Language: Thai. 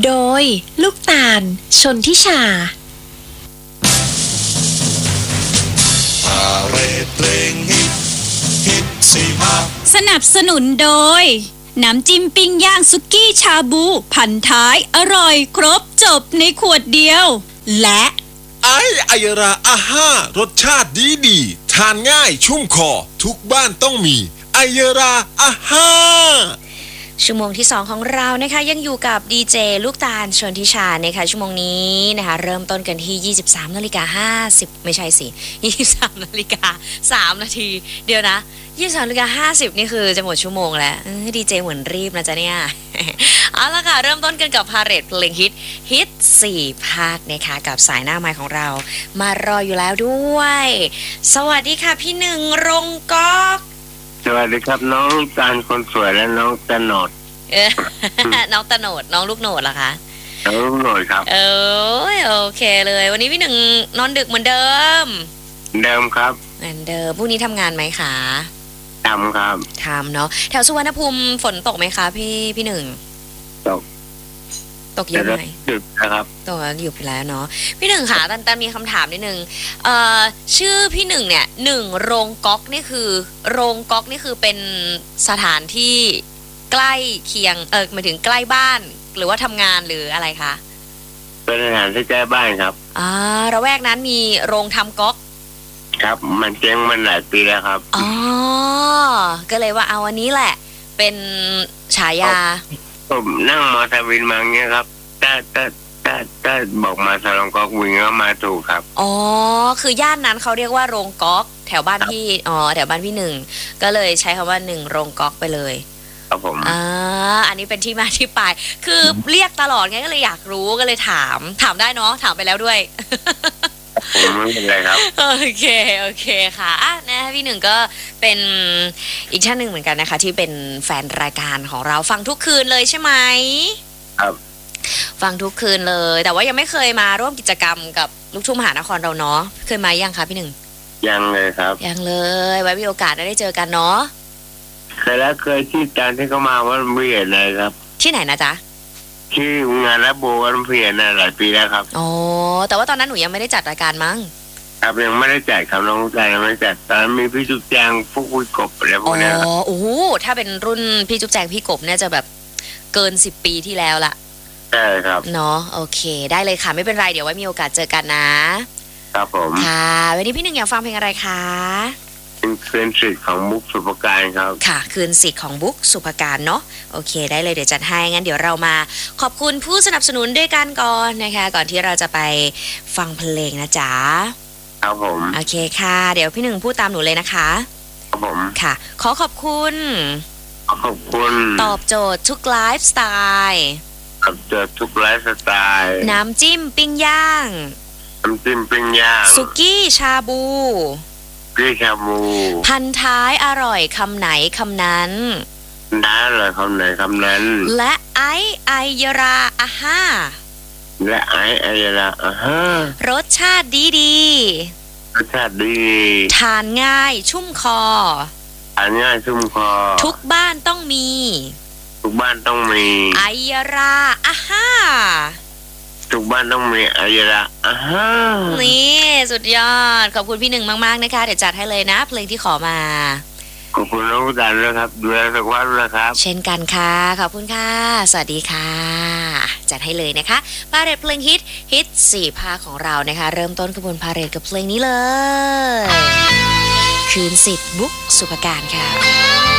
โดยลูกตาลชนทิชาพาเรดเพลงฮิตสี่ภาคสนับสนุนโดยน้ำจิ้มปิ้งย่างสุกี้ชาบูพันท้ายอร่อยครบจบในขวดเดียวและไอยราอาห้ารสชาติดีทานง่ายชุ่มคอทุกบ้านต้องมีไอยราอาห้าชั่วโมงที่2ของเรานะคะยังอยู่กับดีเจลูกตาลชนทิชานะคะชั่วโมงนี้นะคะเริ่มต้นกันที่ 23:50ไม่ใช่สิ23:03เดี๋ยวนะ23:50นี่คือจะหมดชั่วโมงแล้วดีเจเหมือนรีบนะจ๊ะเนี่ย เอาละค่ะเริ่มต้นกันกับพาเรดเพลงฮิต4ภาคนะคะกับสายหน้าไมค์ของเรามารออยู่แล้วด้วยสวัสดีค่ะพี่หนึ่งรงก๊อกสวัสดีครับน้องตาลคนสวยและน้องตะโหนดน้องตะโหนดน้องลูกโหนดเหรอคะน้องลูกโหนดครับโอเคเลยวันนี้พี่หนึ่งนอนดึกเหมือนเดิมครับเหมือนเดิมพรุ่งนี้ทำงานไหมคะทำครับทำเนาะแถวสุวรรณภูมิฝนตกไหมคะพี่หนึ่งตกเยอะไหมดึกนะครับตกอยู่ไปแล้วเนาะพี่หนึ่งค่ะตันมีคำถามนิดนึงชื่อพี่หนึ่งเนี่ยหนึ่งโรงก๊อกนี่คือโรงก๊อกนี่คือเป็นสถานที่ใกล้เคียงหมายถึงใกล้บ้านหรือว่าทำงานหรืออะไรคะเป็นสถานที่ใกล้บ้านครับระแวกนั้นมีโรงทำก๊อกครับมันเจ๊งมันหลายปีแล้วครับก็เลยว่าเอาวันนี้แหละเป็นฉายาผมนั่งมอเตอร์วินมาเงี้ยครับถ้าบอกมาสลองก๊อกวิ่งก็มาถูกครับคือย่านนั้นเขาเรียกว่าโรงก๊อกแถวบ้านพี่แถวบ้านพี่หนึ่งก็เลยใช้คำว่าหนึ่งโรงก๊อกไปเลยครับผมอันนี้เป็นที่มาที่ไปคือเรียกตลอดไงก็เลยอยากรู้ก็เลยถามได้เนาะถามไปแล้วด้วยผมไม่เป็นไรครับโอเคค่ะนะพี่หนึ่งก็เป็นอีกท่านหนึ่งเหมือนกันนะคะที่เป็นแฟนรายการของเราฟังทุกคืนเลยใช่ไหมครับฟังทุกคืนเลยแต่ว่ายังไม่เคยมาร่วมกิจกรรมกับลูกทุ่งมหานครเราเนาะเคยมายังคะพี่หนึ่งยังเลยครับยังเลยไว้มีโอกาสได้เจอกันเนาะเคยที่การที่เขามาวันเพียรเลยครับที่ไหนนะจ๊ะที่งานรับโบวันเพียรหลายปีแล้วครับแต่ว่าตอนนั้นหนูยังไม่ได้จัดรายการมั้งครับยังไม่ได้จัดครับน้องใจยังไม่จัดตอนมีพี่จุ๊บแจงพวกคุยกบอะไรพวกนี้ครับโอ้โหถ้าเป็นรุ่นพี่จุ๊บแจงพี่กบเนี่ยจะแบบเกิน10 ปีที่แล้วละใช่ครับเนาะโอเคได้เลยค่ะไม่เป็นไรเดี๋ยวไว้มีโอกาสเจอกันนะครับผมค่ะวันนี้พี่หนึ่งอยากฟังเพลงอะไรคะคืนสิทธิ์ของบุ๊กสุภการครับค่ะคืนสิทธิ์ของบุ๊กสุภการเนาะโอเคได้เลยเดี๋ยวจัดให้งั้นเดี๋ยวเรามาขอบคุณผู้สนับสนุนด้วยกันก่อนนะคะก่อนที่เราจะไปฟังเพลงนะจ๊ะครับผมโอเคค่ะเดี๋ยวพี่หนึ่งพูดตามหนูเลยนะคะครับผมค่ะขอบคุณตอบโจทย์ทุกไลฟ์สไตล์ตอบโจทย์ทุกไลฟ์สไตล์น้ำจิ้มปิ้งย่างสุกี้ชาบูพันท้ายอร่อยคำไหนคำนั้นได้เลยคำไหนคำนั้นและไอยราอาห้าและไอยราอาห้ารสชาติดีทานง่ายชุ่มคอทุกบ้านต้องมีไอยราอาห้าทุกบ้านต้องมีไอยรานี่สุดยอดขอบคุณพี่หนึ่งมากๆนะคะเดี๋ยวจัดให้เลยนะเพลงที่ขอมาขอบคุณน้องดันด้วยครับดูแลสุขภาพด้วยครับเช่นกันค่ะขอบคุณค่ะสวัสดีค่ะจัดให้เลยนะคะพาเรดเพลงฮิต4ภาคของเรานะคะเริ่มต้นขบวนพาเรดกับเพลงนี้เลยคืนสิทธิ์บุ๊กสุภการค่ะ